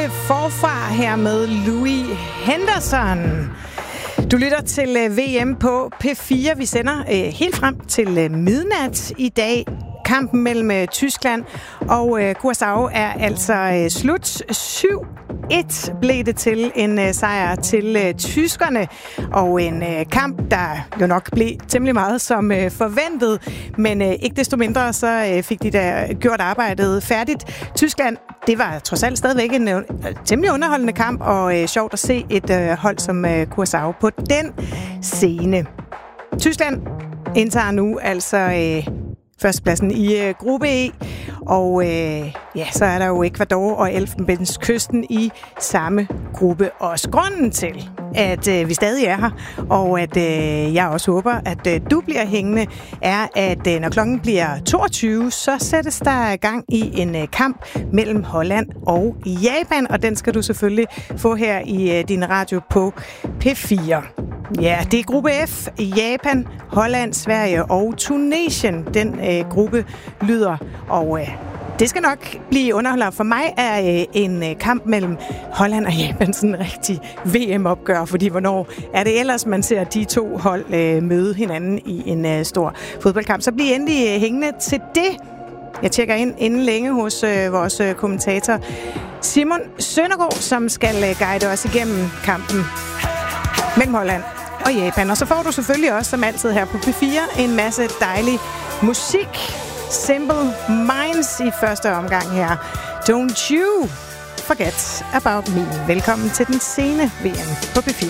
lille forfar her med Louis Henderson. Du lytter til VM på P4. Vi sender helt frem til midnat i dag. Kampen mellem Tyskland og Curaçao er altså slut. 7-1 blev det til en sejr til tyskerne, og en kamp, der jo nok blev temmelig meget som forventet, men ikke desto mindre så fik de da gjort arbejdet færdigt. Tyskland, det var trods alt stadigvæk en temmelig underholdende kamp, og sjovt at se et hold som Curaçao på den scene. Tyskland indtager nu altså førstepladsen i gruppe E, og så er der jo Ecuador og Elfenbenskysten i samme gruppe. Også grunden til, at vi stadig er her, og at jeg også håber, at du bliver hængende, er, at når klokken bliver 22, så sættes der gang i en kamp mellem Holland og Japan, og den skal du selvfølgelig få her i din radio på P4. Ja, det er gruppe F. Japan, Holland, Sverige og Tunesien. Den gruppe lyder, og det skal nok blive underholdende. For mig er en kamp mellem Holland og Japan sådan en rigtig VM-opgør, fordi hvornår er det ellers, man ser de to hold møde hinanden i en stor fodboldkamp. Så bliv endelig hængende til det. Jeg tjekker ind inden længe hos vores kommentator Simon Søndergaard, som skal guide os igennem kampen mellem Holland og Japan. Og så får du selvfølgelig også, som altid her på P4, en masse dejlig musik. Simple Minds i første omgang her. Don't you forget about me. Velkommen til den sene VM på P4.